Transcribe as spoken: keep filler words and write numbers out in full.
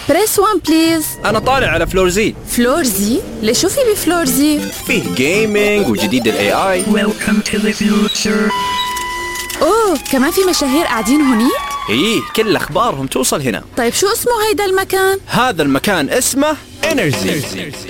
بريس وان بليز. أنا طالع على فلور زي. فلور زي؟ ليش شو في بفلور زي؟ فيه جيمينج وجديد ال إيه آي. Welcome to the future. أوه كمان في مشاهير قاعدين هونيك؟ إيه كل أخبارهم توصل هنا. طيب شو اسمه هيدا المكان؟ هذا المكان اسمه إنرجي.